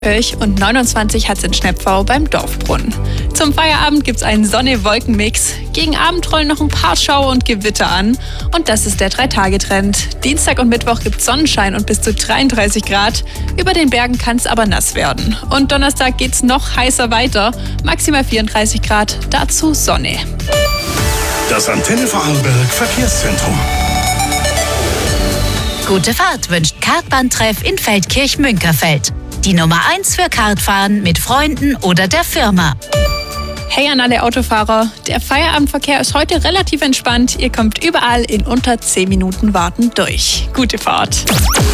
Und 29 hat es in Schnepfau beim Dorfbrunnen. Zum Feierabend gibt es einen Sonne-Wolken-Mix. Gegen Abend rollen noch ein paar Schauer und Gewitter an. Und das ist der 3-Tage-Trend. Dienstag und Mittwoch gibt es Sonnenschein und bis zu 33 Grad. Über den Bergen kann es aber nass werden. Und Donnerstag geht es noch heißer weiter. Maximal 34 Grad, dazu Sonne. Das Antenne Vorarlberg Verkehrszentrum. Gute Fahrt wünscht Kartbahntreff in Feldkirch-Münkerfeld. Die Nummer 1 für Kartfahren mit Freunden oder der Firma. Hey an alle Autofahrer, der Feierabendverkehr ist heute relativ entspannt. Ihr kommt überall in unter 10 Minuten Warten durch. Gute Fahrt.